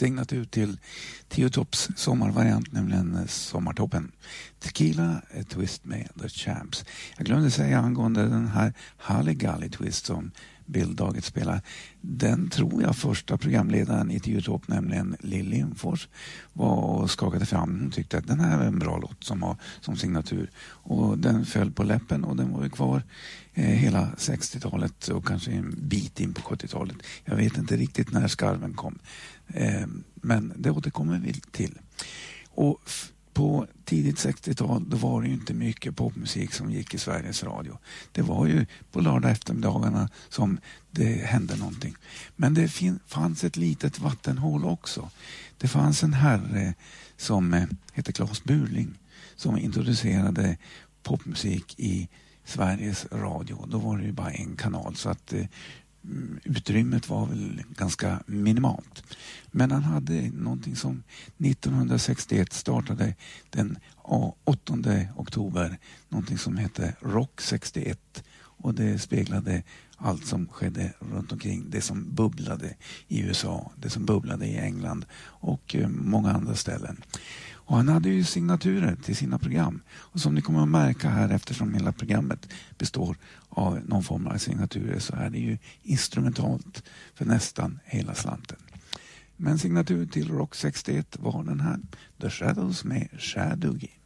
signatur till Tio Topps sommarvariant, nämligen Sommartoppen. Tequila, A Twist med The Champs. Jag glömde säga angående den här Halligalli Twist som Bill Daggett spelar. Den tror jag första programledaren i Tio Topp, nämligen Lill Lindfors, var och skakade fram. Hon tyckte att den här är en bra låt som har som signatur. Och den föll på läppen och den var ju kvar hela 60-talet och kanske en bit in på 70-talet. Jag vet inte riktigt när skarven kom. Men det återkommer vi till. Och på tidigt 60-tal då var det ju inte mycket popmusik som gick i Sveriges Radio. Det var ju på lördag eftermiddagarna som det hände någonting. Men det fanns ett litet vattenhål också. Det fanns en herre som heter Claes Burling som introducerade popmusik i Sveriges Radio. Då var det ju bara en kanal så att utrymmet var väl ganska minimalt. Men han hade någonting som 1961 startade den 8 oktober, någonting som hette Rock 61, och det speglade allt som skedde runt omkring, det som bubblade i USA, det som bubblade i England och många andra ställen. Och han hade ju signaturer till sina program. Och som ni kommer att märka här, eftersom hela programmet består av någon form av signaturer, så är det ju instrumentalt för nästan hela slanten. Men signatur till Rock 61 var den här The Shadows med Shadowgy.